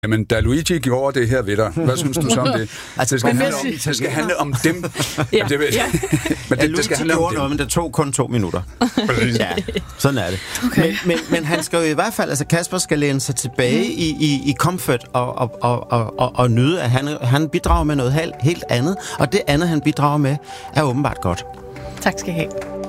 Jamen, da Luigi gjorde det her ved dig, hvad synes du så om det? Altså, det skal handle om dem. Ja. Men det skal handle om dem. Men det tog kun 2 minutter. Ja, sådan er det. Okay. Men han skal jo i hvert fald, altså Kasper skal læne sig tilbage i comfort og nyde, at han bidrager med noget helt andet, og det andet, han bidrager med, er åbenbart godt. Tak skal I have.